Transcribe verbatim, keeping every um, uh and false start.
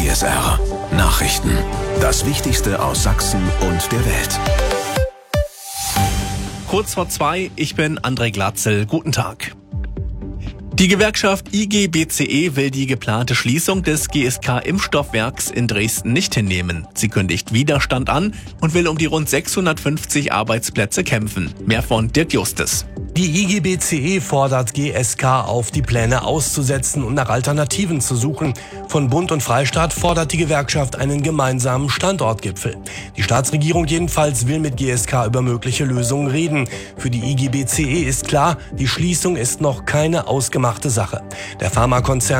C S R Nachrichten. Das Wichtigste aus Sachsen und der Welt. Kurz vor zwei, ich bin André Glatzel. Guten Tag. Die Gewerkschaft I G B C E will die geplante Schließung des G S K-Impfstoffwerks in Dresden nicht hinnehmen. Sie kündigt Widerstand an und will um die rund sechshundertfünfzig Arbeitsplätze kämpfen. Mehr von Dirk Justus. Die I G B C E fordert G S K auf, die Pläne auszusetzen und nach Alternativen zu suchen. Von Bund und Freistaat fordert die Gewerkschaft einen gemeinsamen Standortgipfel. Die Staatsregierung jedenfalls will mit G S K über mögliche Lösungen reden. Für die I G B C E ist klar, die Schließung ist noch keine ausgemachte Sache. Der Pharmakonzern